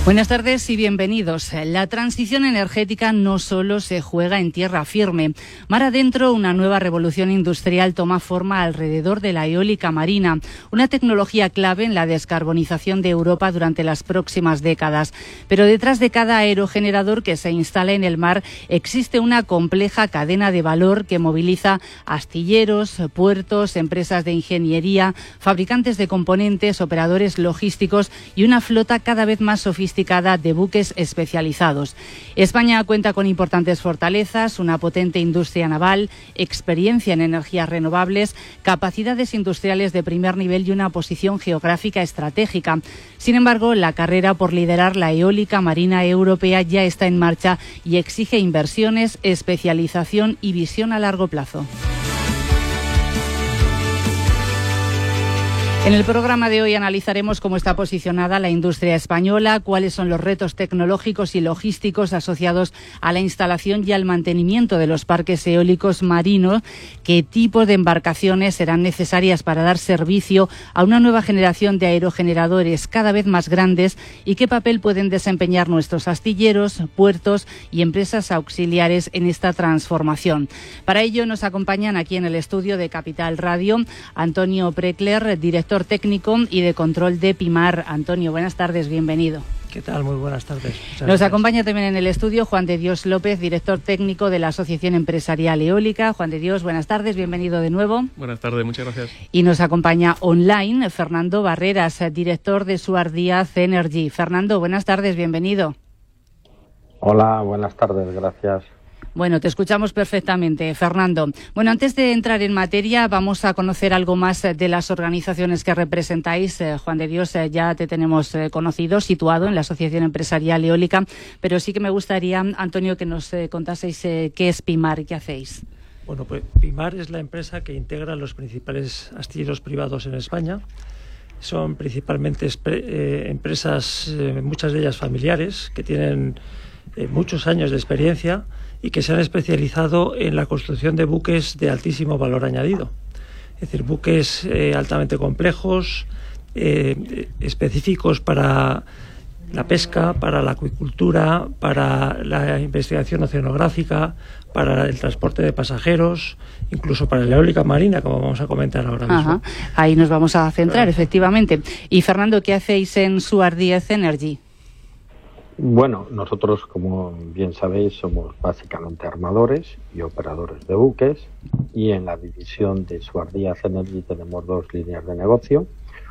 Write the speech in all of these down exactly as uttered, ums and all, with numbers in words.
Buenas tardes y bienvenidos. La transición energética no solo se juega en tierra firme. Mar adentro, una nueva revolución industrial toma forma alrededor de la eólica marina, una tecnología clave en la descarbonización de Europa durante las próximas décadas. Pero detrás de cada aerogenerador que se instala en el mar existe una compleja cadena de valor que moviliza astilleros, puertos, empresas de ingeniería, fabricantes de componentes, operadores logísticos y una flota cada vez más sofisticada de buques especializados. España cuenta con importantes fortalezas, una potente industria naval, experiencia en energías renovables, capacidades industriales de primer nivel y una posición geográfica estratégica. Sin embargo, la carrera por liderar la eólica marina europea ya está en marcha y exige inversiones, especialización y visión a largo plazo. En el programa de hoy analizaremos cómo está posicionada la industria española, cuáles son los retos tecnológicos y logísticos asociados a la instalación y al mantenimiento de los parques eólicos marinos, qué tipos de embarcaciones serán necesarias para dar servicio a una nueva generación de aerogeneradores cada vez más grandes y qué papel pueden desempeñar nuestros astilleros, puertos y empresas auxiliares en esta transformación. Para ello nos acompañan aquí en el estudio de Capital Radio Antonio Precler, director técnico y de control de Pimar. Antonio, buenas tardes, bienvenido. ¿Qué tal? Muy buenas tardes. Muchas Nos gracias. acompaña también en el estudio Juan de Dios López, director técnico de la Asociación Empresarial Eólica. Juan de Dios, buenas tardes, bienvenido de nuevo. Buenas tardes, muchas gracias. Y nos acompaña online Fernando Barreras, director de Suar Díaz Energy. Fernando, buenas tardes, bienvenido. Hola, buenas tardes, gracias. Bueno, te escuchamos perfectamente, Fernando. Bueno, antes de entrar en materia, vamos a conocer algo más de las organizaciones que representáis. Eh, Juan de Dios, eh, ya te tenemos eh, conocido, situado en la Asociación Empresarial Eólica, pero sí que me gustaría, Antonio, que nos eh, contaseis eh, qué es Pimar y qué hacéis. Bueno, pues Pimar es la empresa que integra los principales astilleros privados en España. Son principalmente eh, empresas, eh, muchas de ellas familiares, que tienen eh, muchos años de experiencia y que se han especializado en la construcción de buques de altísimo valor añadido. Es decir, buques eh, altamente complejos, eh, específicos para la pesca, para la acuicultura, para la investigación oceanográfica, para el transporte de pasajeros, incluso para la eólica marina, como vamos a comentar ahora mismo. Ajá. Ahí nos vamos a centrar, Claro. efectivamente. Y Fernando, ¿qué hacéis en Suar Díaz Energy? Bueno, nosotros, como bien sabéis, somos básicamente armadores y operadores de buques, y en la división de Suar Díaz Energy tenemos dos líneas de negocio.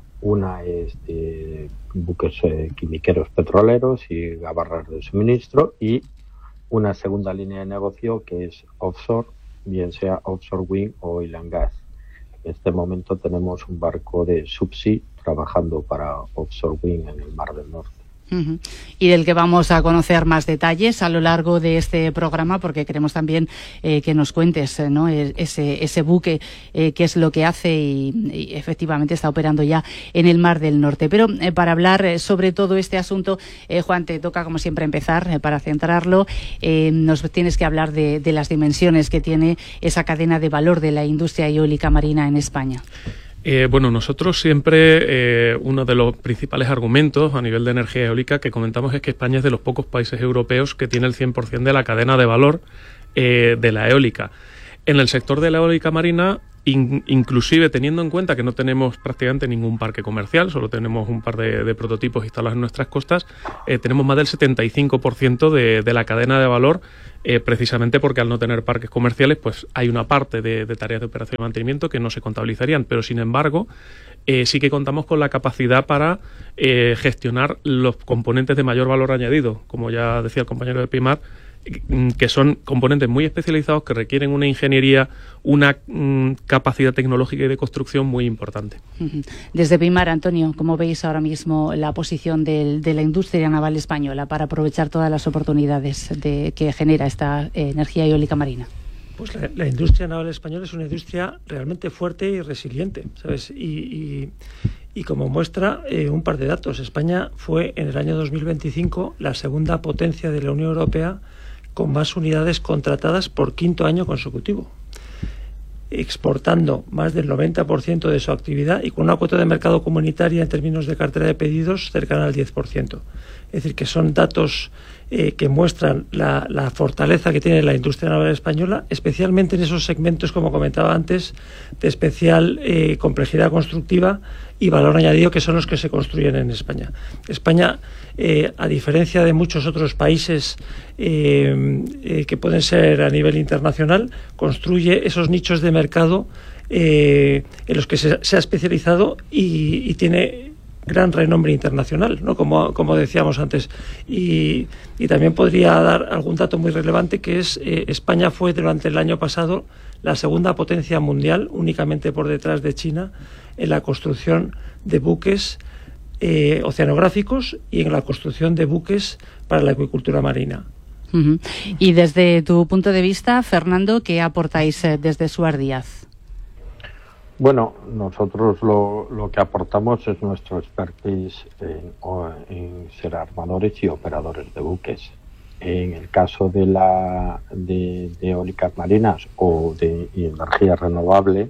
Una es de buques eh, quimiqueros petroleros y gabarras de suministro, y una segunda línea de negocio que es offshore, bien sea offshore wind o oil and gas. En este momento tenemos un barco de subsea trabajando para offshore wind en el Mar del Norte. Uh-huh. Y del que vamos a conocer más detalles a lo largo de este programa, porque queremos también eh, que nos cuentes, eh, ¿no? ese, ese buque, eh, qué es lo que hace y, y efectivamente está operando ya en el Mar del Norte. Pero eh, para hablar eh, sobre todo este asunto, eh, Juan, te toca como siempre empezar, eh, para centrarlo, eh, nos tienes que hablar de, de las dimensiones que tiene esa cadena de valor de la industria eólica marina en España. Eh, bueno, nosotros siempre, eh, uno de los principales argumentos a nivel de energía eólica que comentamos es que España es de los pocos países europeos que tiene el cien por ciento de la cadena de valor eh, de la eólica. En el sector de la eólica marina, in, inclusive teniendo en cuenta que no tenemos prácticamente ningún parque comercial, solo tenemos un par de, de prototipos instalados en nuestras costas, eh, tenemos más del setenta y cinco por ciento de, de la cadena de valor, eh, precisamente porque al no tener parques comerciales, pues hay una parte de, de tareas de operación y mantenimiento que no se contabilizarían, pero sin embargo, eh, sí que contamos con la capacidad para eh, gestionar los componentes de mayor valor añadido, como ya decía el compañero de Pimar, que son componentes muy especializados que requieren una ingeniería, una mm, capacidad tecnológica y de construcción muy importante. Desde Pimar, Antonio, ¿cómo veis ahora mismo la posición del, de la industria naval española para aprovechar todas las oportunidades de, que genera esta eh, energía eólica marina? Pues la, la industria naval española es una industria realmente fuerte y resiliente, ¿sabes? Y, y, y como muestra eh, un par de datos, España fue en el año dos mil veinticinco la segunda potencia de la Unión Europea con más unidades contratadas por quinto año consecutivo. exportando más del noventa por ciento de su actividad y con una cuota de mercado comunitaria en términos de cartera de pedidos cercana al diez por ciento. Es decir, que son datos eh, que muestran la, la fortaleza que tiene la industria naval española, especialmente en esos segmentos, como comentaba antes, de especial eh, complejidad constructiva y valor añadido, que son los que se construyen en España. España, eh, a diferencia de muchos otros países eh, eh, que pueden ser a nivel internacional, construye esos nichos de mercado eh, en los que se, se ha especializado y, y tiene gran renombre internacional, ¿no? Como, como decíamos antes. Y, y también podría dar algún dato muy relevante, que es eh, España fue durante el año pasado la segunda potencia mundial, únicamente por detrás de China, en la construcción de buques eh, oceanográficos y en la construcción de buques para la acuicultura marina. Uh-huh. Y desde tu punto de vista, Fernando, ¿qué aportáis eh, desde Suar Díaz? Bueno, nosotros lo, lo que aportamos es nuestro expertise en, en ser armadores y operadores de buques. En el caso de la de, de eólicas marinas o de energía renovable,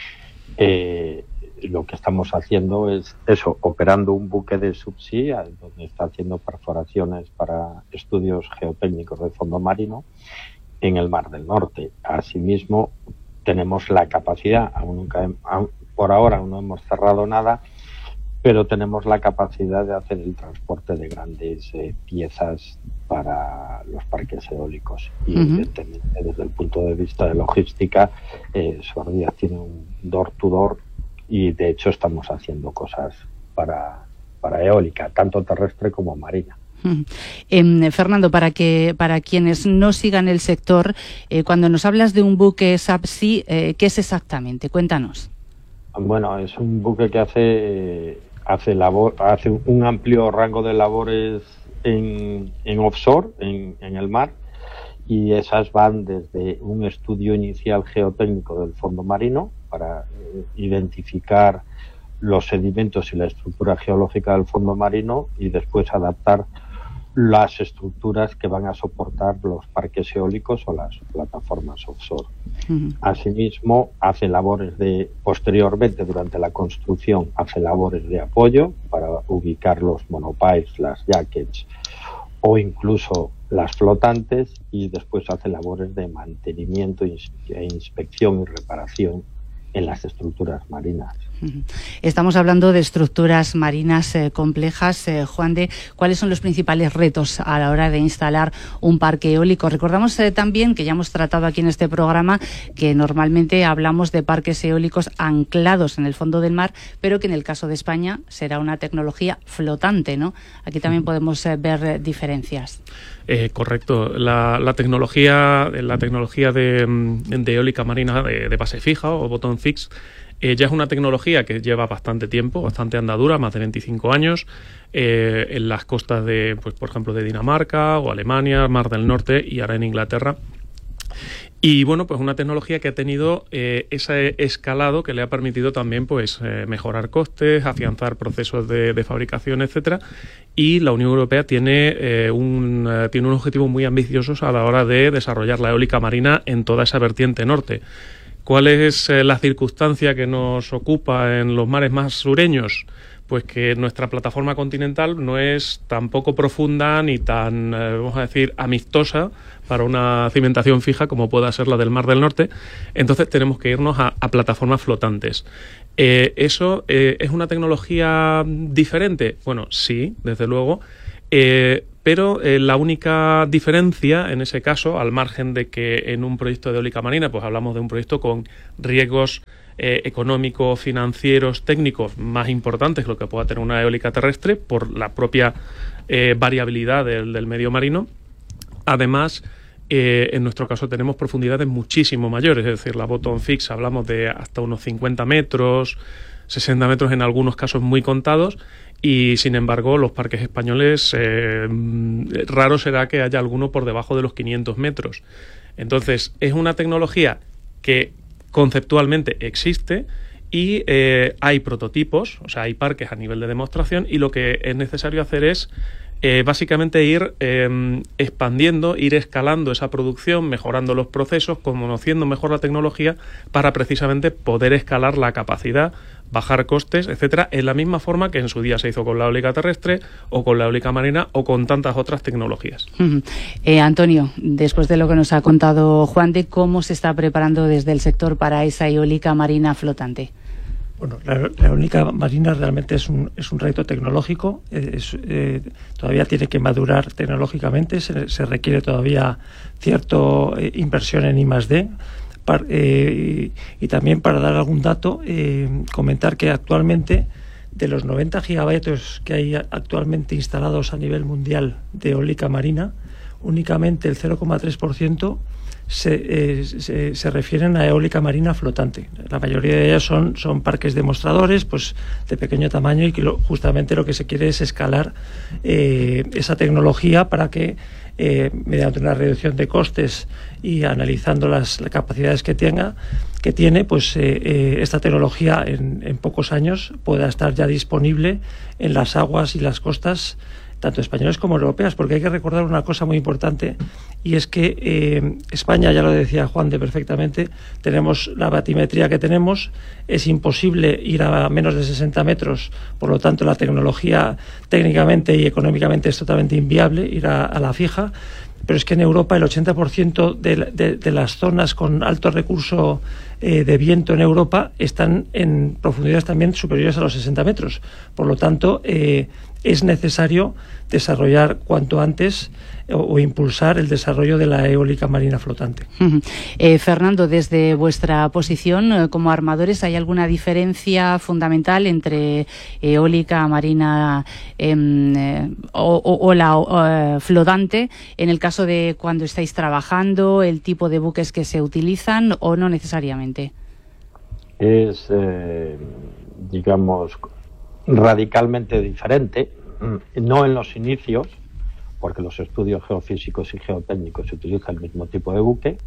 eh, lo que estamos haciendo es eso, operando un buque de subsea, donde está haciendo perforaciones para estudios geotécnicos de fondo marino en el Mar del Norte. Asimismo, tenemos la capacidad, aún nunca, aún, por ahora aún no hemos cerrado nada, pero tenemos la capacidad de hacer el transporte de grandes eh, piezas para los parques eólicos. Y uh-huh. evidentemente, desde el punto de vista de logística, eh, Suar Díaz tiene un door-to-door y de hecho estamos haciendo cosas para, para eólica, tanto terrestre como marina. Eh, Fernando, para que para quienes no sigan el sector, eh, cuando nos hablas de un buque subsea, eh, ¿qué es exactamente? Cuéntanos. Bueno, es un buque que hace hace labor, hace un amplio rango de labores en, en offshore, en, en el mar, y esas van desde un estudio inicial geotécnico del fondo marino para eh, identificar los sedimentos y la estructura geológica del fondo marino y después adaptar las estructuras que van a soportar los parques eólicos o las plataformas offshore. Uh-huh. Asimismo, hace labores de, posteriormente, durante la construcción, hace labores de apoyo para ubicar los monopiles, las jackets o incluso las flotantes, y después hace labores de mantenimiento e inspección y reparación en las estructuras marinas. Estamos hablando de estructuras marinas eh, complejas. Eh, Juan de, ¿cuáles son los principales retos a la hora de instalar un parque eólico? Recordamos eh, también que ya hemos tratado aquí en este programa que normalmente hablamos de parques eólicos anclados en el fondo del mar, pero que en el caso de España será una tecnología flotante, ¿no? Aquí también podemos eh, ver eh, diferencias. Eh, correcto. La, la tecnología, la tecnología de, de eólica marina de, de base fija o bottom fix eh, ya es una tecnología que lleva bastante tiempo, bastante andadura, más de veinticinco años, eh, en las costas de, pues, por ejemplo, de Dinamarca o Alemania, Mar del Norte y ahora en Inglaterra. Y bueno, pues una tecnología que ha tenido eh, ese escalado que le ha permitido también pues eh, mejorar costes, afianzar procesos de, de fabricación, etcétera. Y la Unión Europea tiene eh, un eh, tiene un objetivo muy ambicioso a la hora de desarrollar la eólica marina en toda esa vertiente norte. ¿Cuál es eh, la circunstancia que nos ocupa en los mares más sureños? Pues que nuestra plataforma continental no es tan poco profunda ni tan, eh, vamos a decir, amistosa para una cimentación fija como pueda ser la del Mar del Norte. Entonces tenemos que irnos a, a plataformas flotantes. Eh, ¿Eso eh, es una tecnología diferente? Bueno, sí, desde luego. Eh, pero eh, la única diferencia en ese caso, al margen de que en un proyecto de eólica marina, pues hablamos de un proyecto con riesgos eh, económicos, financieros, técnicos más importantes que lo que pueda tener una eólica terrestre por la propia eh, variabilidad del, del medio marino. Además, eh, en nuestro caso tenemos profundidades muchísimo mayores, es decir, la bottom fix hablamos de hasta unos cincuenta metros, sesenta metros en algunos casos muy contados. Y sin embargo, los parques españoles, eh, raro será que haya alguno por debajo de los quinientos metros. Entonces, es una tecnología que conceptualmente existe y eh, hay prototipos, o sea, hay parques a nivel de demostración, y lo que es necesario hacer es Eh, básicamente ir eh, expandiendo, ir escalando esa producción, mejorando los procesos, conociendo mejor la tecnología para precisamente poder escalar la capacidad, bajar costes, etcétera, en la misma forma que en su día se hizo con la eólica terrestre o con la eólica marina o con tantas otras tecnologías. Uh-huh. eh, Antonio, después de lo que nos ha contado Juan de cómo se está preparando desde el sector para esa eólica marina flotante. Bueno, la, la eólica marina realmente es un, es un reto tecnológico, es, eh, todavía tiene que madurar tecnológicamente, se, se requiere todavía cierta eh, inversión en I más D, par, eh, y, y también para dar algún dato, eh, comentar que actualmente de los noventa gigavatios que hay actualmente instalados a nivel mundial de eólica marina, únicamente el cero coma tres por ciento Se, eh, se, se refieren a eólica marina flotante. La mayoría de ellas son, son parques demostradores, pues de pequeño tamaño, y que lo, justamente lo que se quiere es escalar eh, esa tecnología para que eh, mediante una reducción de costes y analizando las, las capacidades que tenga que tiene, pues eh, eh, esta tecnología en, en pocos años pueda estar ya disponible en las aguas y las costas tanto españolas como europeas, porque hay que recordar una cosa muy importante, y es que eh, España, ya lo decía Juan de perfectamente, tenemos la batimetría que tenemos, es imposible ir a menos de sesenta metros, por lo tanto la tecnología técnicamente y económicamente es totalmente inviable ir a, a la fija, pero es que en Europa el ochenta por ciento de, de, de las zonas con alto recurso eh, de viento en Europa están en profundidades también superiores a los sesenta metros. Por lo tanto, eh, es necesario desarrollar cuanto antes o, o impulsar el desarrollo de la eólica marina flotante. Uh-huh. eh, Fernando, desde vuestra posición eh, como armadores, ¿hay alguna diferencia fundamental entre eólica marina eh, eh, o, o, o la o, eh, flotante en el caso de cuando estáis trabajando, el tipo de buques que se utilizan o no necesariamente? Es, eh, digamos, radicalmente diferente, no en los inicios, porque los estudios geofísicos y geotécnicos se utiliza el mismo tipo de buque,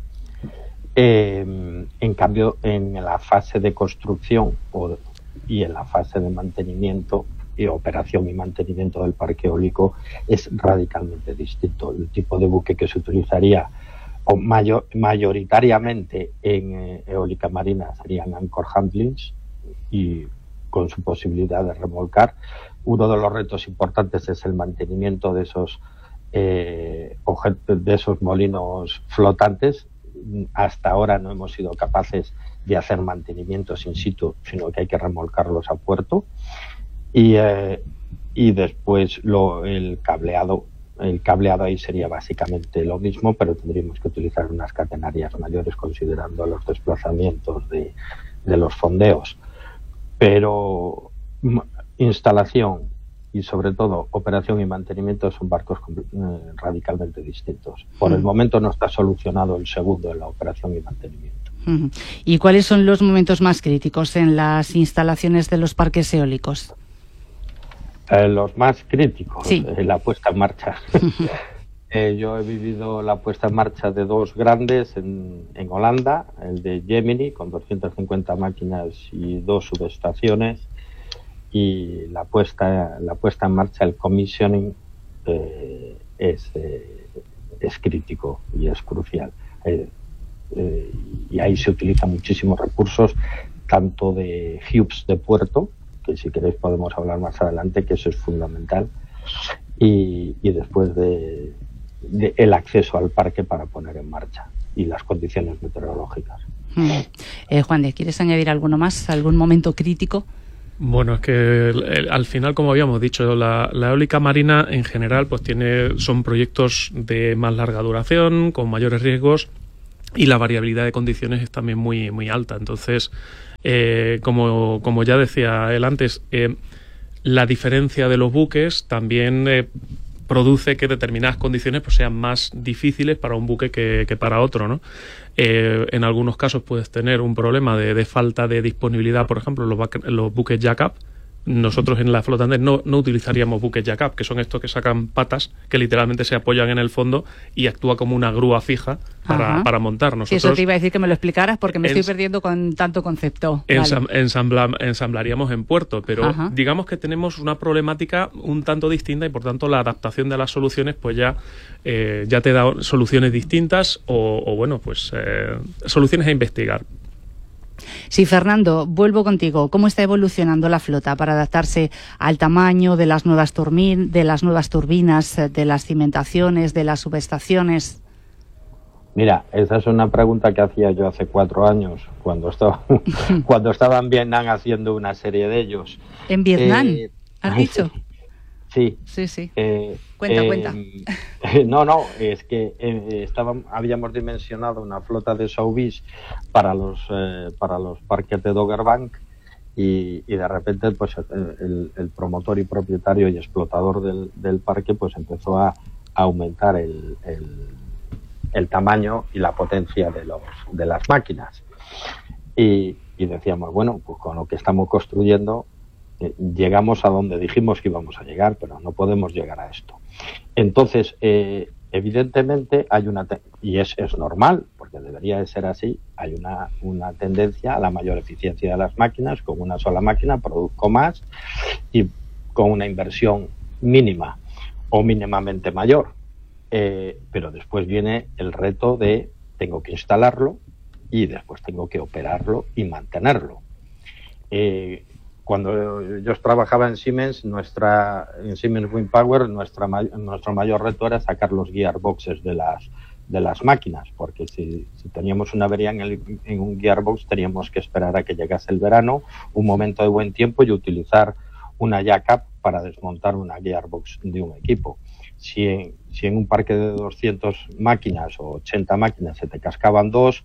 eh, en cambio en la fase de construcción o, y en la fase de mantenimiento y operación y mantenimiento del parque eólico es radicalmente distinto. El tipo de buque que se utilizaría o mayor, mayoritariamente en eh, eólica marina serían anchor handlings y con su posibilidad de remolcar. Uno de los retos importantes es el mantenimiento de esos eh, objetos, de esos molinos flotantes. Hasta ahora no hemos sido capaces de hacer mantenimientos in situ, sino que hay que remolcarlos a puerto. Y, eh, y después lo, el cableado, el cableado ahí sería básicamente lo mismo, pero tendríamos que utilizar unas catenarias mayores considerando los desplazamientos de, de los fondeos. Pero instalación y sobre todo operación y mantenimiento son barcos eh, radicalmente distintos. Por el momento no está solucionado el segundo en la operación y mantenimiento. ¿Y cuáles son los momentos más críticos en las instalaciones de los parques eólicos? Eh, los más críticos, sí. eh, la puesta en marcha. Eh, yo he vivido la puesta en marcha de dos grandes en, en Holanda, el de Gemini con doscientas cincuenta máquinas y dos subestaciones, y la puesta la puesta en marcha, el commissioning eh, es eh, es crítico y es crucial. Eh, eh, y ahí se utilizan muchísimos recursos, tanto de hubs de puerto, que si queréis podemos hablar más adelante, que eso es fundamental, y, y después de De el acceso al parque para poner en marcha y las condiciones meteorológicas. Hmm. Eh, Juan de, ¿quieres añadir alguno más? ¿Algún momento crítico? Bueno, es que el, el, al final, como habíamos dicho, la, la eólica marina en general pues tiene son proyectos de más larga duración, con mayores riesgos, y la variabilidad de condiciones es también muy, muy alta. Entonces, eh, como, como ya decía él antes, eh, la diferencia de los buques también eh, produce que determinadas condiciones pues sean más difíciles para un buque que, que para otro, ¿no? Eh, en algunos casos puedes tener un problema de, de falta de disponibilidad, por ejemplo, los, los buques jack-up nosotros en la flotante no, no utilizaríamos buques jack-up, que son estos que sacan patas, que literalmente se apoyan en el fondo y actúa como una grúa fija para, para montar. Nosotros, sí, eso te iba a decir que me lo explicaras porque me ens, estoy perdiendo con tanto concepto. Ensam, vale. ensambla, ensamblaríamos en puerto, pero Ajá. digamos que tenemos una problemática un tanto distinta y por tanto la adaptación de las soluciones pues ya, eh, ya te da soluciones distintas o, o bueno, pues eh, soluciones a investigar. Sí, Fernando, vuelvo contigo. ¿Cómo está evolucionando la flota para adaptarse al tamaño de las nuevas turbin, de las nuevas turbinas, de las cimentaciones, de las subestaciones? Mira, esa es una pregunta que hacía yo hace cuatro años, cuando estaba, cuando estaba en Vietnam haciendo una serie de ellos. ¿En Vietnam? Eh, ¿Has dicho? Sí. Sí, sí. Eh, cuenta, eh, cuenta. No, no, es que eh, estábamos, habíamos dimensionado una flota de Soubise para los eh, para los parques de Dogger Bank y, y de repente pues el, el promotor y propietario y explotador del, del parque pues empezó a, a aumentar el, el, el tamaño y la potencia de los de las máquinas y, y decíamos, bueno, pues con lo que estamos construyendo llegamos a donde dijimos que íbamos a llegar, pero no podemos llegar a esto. Entonces, eh, evidentemente hay una, te- y es, es normal, porque debería de ser así, hay una, una tendencia a la mayor eficiencia de las máquinas. Con una sola máquina produzco más y con una inversión mínima o mínimamente mayor. Eh, pero después viene el reto de tengo que instalarlo y después tengo que operarlo y mantenerlo. Eh, Cuando yo trabajaba en Siemens, nuestra en Siemens Wind Power, nuestra nuestro mayor reto era sacar los gearboxes de las de las máquinas, porque si, si teníamos una avería en, el, en un gearbox teníamos que esperar a que llegase el verano, un momento de buen tiempo y utilizar una jack-up para desmontar una gearbox de un equipo. Si en, si en un parque de doscientas máquinas o ochenta máquinas se te cascaban dos,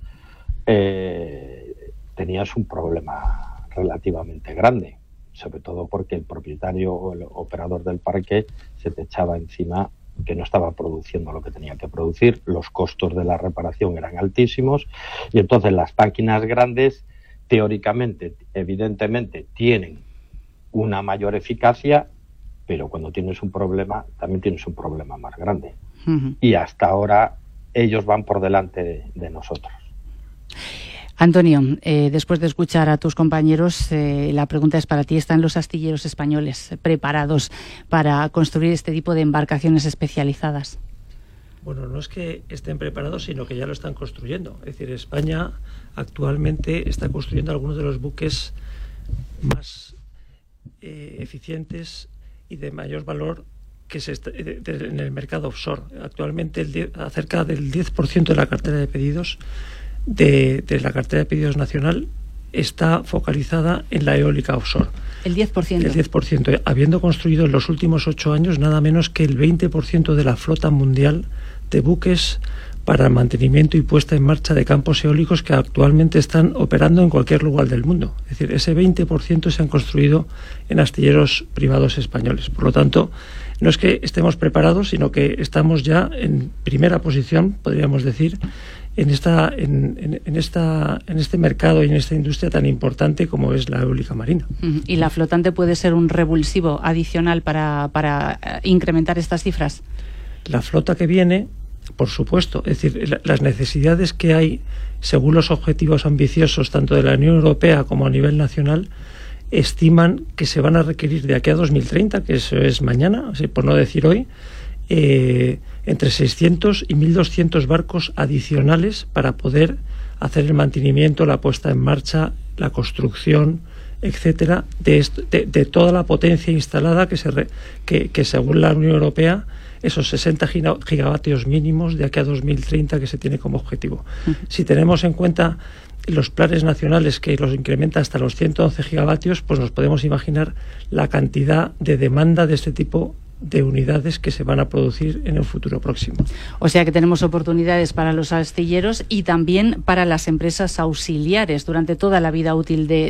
eh, tenías un problema relativamente grande, sobre todo porque el propietario o el operador del parque se te echaba encima que no estaba produciendo lo que tenía que producir, los costos de la reparación eran altísimos y entonces las máquinas grandes teóricamente, evidentemente, tienen una mayor eficacia, pero cuando tienes un problema también tienes un problema más grande. Uh-huh. Y hasta ahora ellos van por delante de, de nosotros. Antonio, eh, después de escuchar a tus compañeros, eh, la pregunta es para ti. ¿Están los astilleros españoles preparados para construir este tipo de embarcaciones especializadas? Bueno, no es que estén preparados, sino que ya lo están construyendo. Es decir, España actualmente está construyendo algunos de los buques más eh, eficientes y de mayor valor que se está, de, de, en el mercado offshore. Actualmente el die, cerca del diez por ciento de la cartera de pedidos De, de la cartera de pedidos nacional está focalizada en la eólica offshore. El diez por ciento. El diez por ciento, habiendo construido en los últimos ocho años nada menos que el veinte por ciento de la flota mundial de buques para el mantenimiento y puesta en marcha de campos eólicos que actualmente están operando en cualquier lugar del mundo. Es decir, ese veinte por ciento se han construido en astilleros privados españoles. Por lo tanto, no es que estemos preparados, sino que estamos ya en primera posición, podríamos decir, en esta en, en, en esta en este mercado y en esta industria tan importante como es la eólica marina. ¿Y la flotante puede ser un revulsivo adicional para, para incrementar estas cifras? La flota que viene, por supuesto, es decir, la, las necesidades que hay según los objetivos ambiciosos tanto de la Unión Europea como a nivel nacional estiman que se van a requerir de aquí a dos mil treinta, que eso es mañana, o sea, por no decir hoy, eh, entre seiscientos y mil doscientos barcos adicionales para poder hacer el mantenimiento, la puesta en marcha, la construcción, etcétera, de, esto, de, de toda la potencia instalada que, se re, que, que según la Unión Europea, esos sesenta gigavatios mínimos de aquí a dos mil treinta que se tiene como objetivo. Uh-huh. Si tenemos en cuenta los planes nacionales que los incrementa hasta los ciento once gigavatios, pues nos podemos imaginar la cantidad de demanda de este tipo de unidades que se van a producir en el futuro próximo. O sea que tenemos oportunidades para los astilleros y también para las empresas auxiliares durante toda la vida útil de